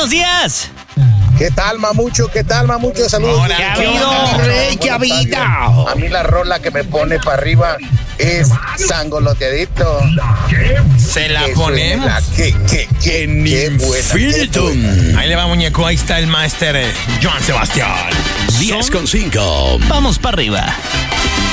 buenos días. ¿Qué tal, mamucho? Saludos. Hola, ¿qué ha habido? Rey, ¿qué ha habido? A mí la rola que me pone para arriba es Sangoloteadito. Se la ponemos. Qué buena. Ahí le va, muñeco. Ahí está el máster Joan Sebastián. 10:05. Vamos para arriba.